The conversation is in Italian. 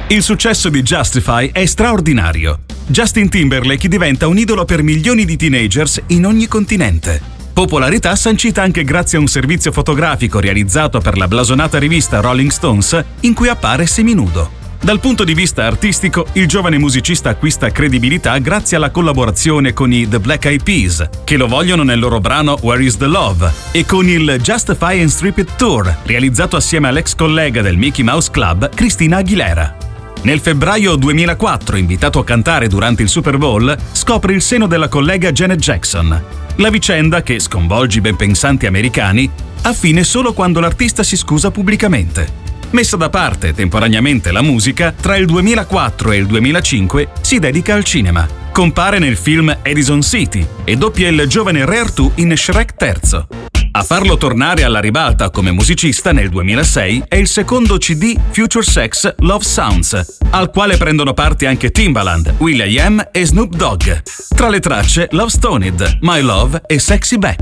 Il successo di Justify è straordinario. Justin Timberlake diventa un idolo per milioni di teenagers in ogni continente. Popolarità sancita anche grazie a un servizio fotografico realizzato per la blasonata rivista Rolling Stones, in cui appare seminudo. Dal punto di vista artistico, il giovane musicista acquista credibilità grazie alla collaborazione con i The Black Eyed Peas, che lo vogliono nel loro brano Where Is the Love, e con il Justify and Strip It Tour, realizzato assieme all'ex collega del Mickey Mouse Club, Christina Aguilera. Nel febbraio 2004, invitato a cantare durante il Super Bowl, scopre il seno della collega Janet Jackson. La vicenda, che sconvolge i ben pensanti americani, ha fine solo quando l'artista si scusa pubblicamente. Messa da parte temporaneamente la musica, tra il 2004 e il 2005 si dedica al cinema. Compare nel film Edison City e doppia il giovane Re Artù in Shrek III. A farlo tornare alla ribalta come musicista nel 2006 è il secondo CD Future Sex Love Sounds, al quale prendono parte anche Timbaland, will.i.am e Snoop Dogg. Tra le tracce Love Stoned, My Love e Sexy Back.